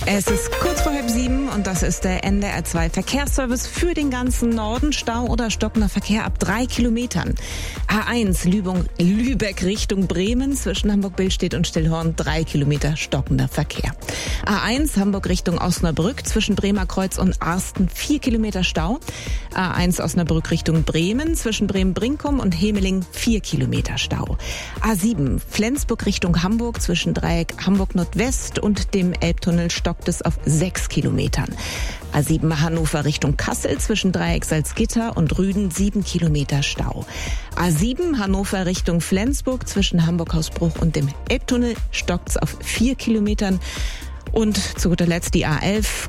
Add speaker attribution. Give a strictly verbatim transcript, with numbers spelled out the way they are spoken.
Speaker 1: Es ist kurz vor halb sieben und das ist der N D R zwei Verkehrsservice für den ganzen Norden. Stau oder stockender Verkehr ab drei Kilometern. A eins Lübung, Lübeck Richtung Bremen zwischen Hamburg-Billstedt und Stillhorn drei Kilometer stockender Verkehr. A eins Hamburg Richtung Osnabrück zwischen Bremer Kreuz und Arsten vier Kilometer Stau. A eins Osnabrück Richtung Bremen zwischen Bremen-Brinkum und Hemeling vier Kilometer Stau. A sieben Flensburg Richtung Hamburg zwischen Dreieck Hamburg Nordwest und dem Elbtunnel stockt es auf sechs Kilometern. A sieben Hannover Richtung Kassel zwischen Dreieck Salzgitter und Rüden sieben Kilometer Stau. A sieben Hannover Richtung Flensburg zwischen Hamburg-Hausbruch und dem Elbtunnel stockt es auf vier Kilometern. Und zu guter Letzt die A elf